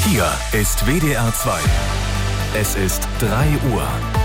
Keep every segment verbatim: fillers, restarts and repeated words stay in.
Hier ist W D R zwei. Es ist drei Uhr.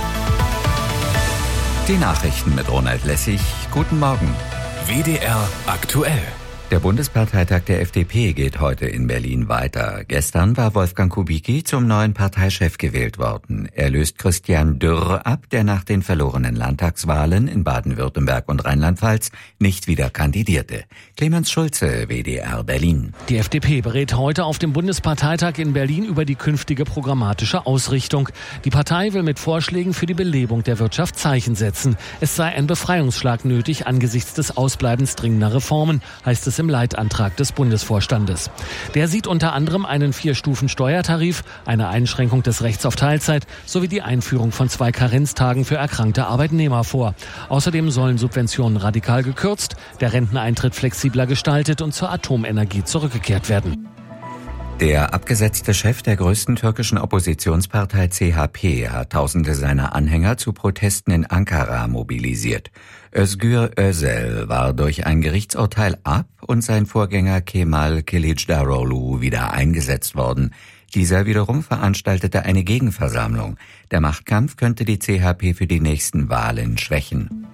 Die Nachrichten mit Ronald Lessig. Guten Morgen. W D R aktuell. Der Bundesparteitag der F D P geht heute in Berlin weiter. Gestern war Wolfgang Kubicki zum neuen Parteichef gewählt worden. Er löst Christian Dürr ab, der nach den verlorenen Landtagswahlen in Baden-Württemberg und Rheinland-Pfalz nicht wieder kandidierte. Clemens Schulze, W D R Berlin. Die F D P berät heute auf dem Bundesparteitag in Berlin über die künftige programmatische Ausrichtung. Die Partei will mit Vorschlägen für die Belebung der Wirtschaft Zeichen setzen. Es sei ein Befreiungsschlag nötig angesichts des Ausbleibens dringender Reformen, heißt es im Leitantrag des Bundesvorstandes. Der sieht unter anderem einen Vier-Stufen-Steuertarif, eine Einschränkung des Rechts auf Teilzeit sowie die Einführung von zwei Karenztagen für erkrankte Arbeitnehmer vor. Außerdem sollen Subventionen radikal gekürzt, der Renteneintritt flexibler gestaltet und zur Atomenergie zurückgekehrt werden. Der abgesetzte Chef der größten türkischen Oppositionspartei C H P hat Tausende seiner Anhänger zu Protesten in Ankara mobilisiert. Özgür Özel war durch ein Gerichtsurteil ab und sein Vorgänger Kemal Kılıçdaroğlu wieder eingesetzt worden. Dieser wiederum veranstaltete eine Gegenversammlung. Der Machtkampf könnte die C H P für die nächsten Wahlen schwächen.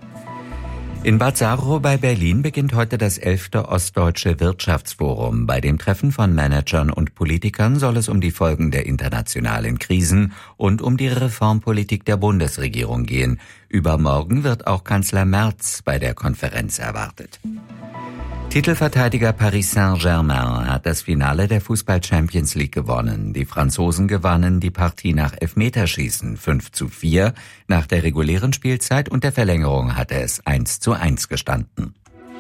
In Bad Saro bei Berlin beginnt heute das elfte Ostdeutsche Wirtschaftsforum. Bei dem Treffen von Managern und Politikern soll es um die Folgen der internationalen Krisen und um die Reformpolitik der Bundesregierung gehen. Übermorgen wird auch Kanzler Merz bei der Konferenz erwartet. Titelverteidiger Paris Saint-Germain hat das Finale der Fußball-Champions League gewonnen. Die Franzosen gewannen die Partie nach Elfmeterschießen fünf zu vier. Nach der regulären Spielzeit und der Verlängerung hatte es eins zu eins gestanden.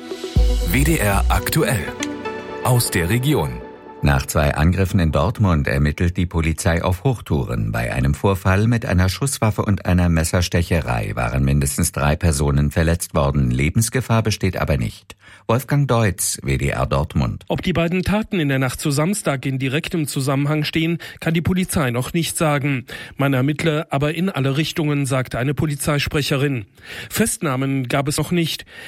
W D R aktuell. Aus der Region. Nach zwei Angriffen in Dortmund ermittelt die Polizei auf Hochtouren. Bei einem Vorfall mit einer Schusswaffe und einer Messerstecherei waren mindestens drei Personen verletzt worden. Lebensgefahr besteht aber nicht. Wolfgang Deutz, W D R Dortmund. Ob die beiden Taten in der Nacht zu Samstag in direktem Zusammenhang stehen, kann die Polizei noch nicht sagen. Man ermittle aber in alle Richtungen, sagte eine Polizeisprecherin. Festnahmen gab es noch nicht.